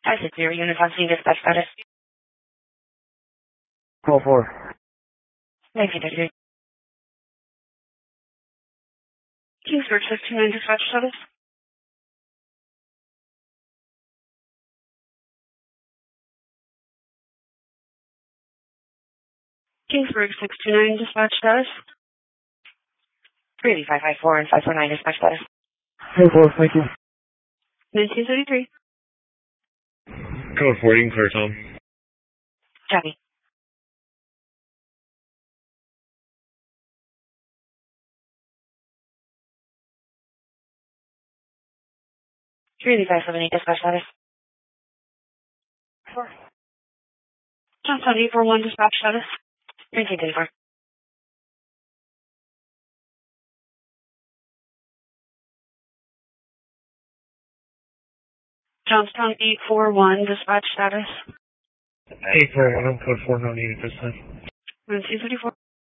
560 units on scene, dispatch status. Call 4. 1933. Kingsburg 629 dispatch status. Kingsburg 629 dispatch status. 38554 and 549 dispatch status. Code 4, thank you. 1933. Code 4, you can clear Tom. Copy. Really 578 dispatch status. 4. Johnstown 841 dispatch status. 1934. Johnstown 841 dispatch status. 841, code 4, no need at this time. 1934.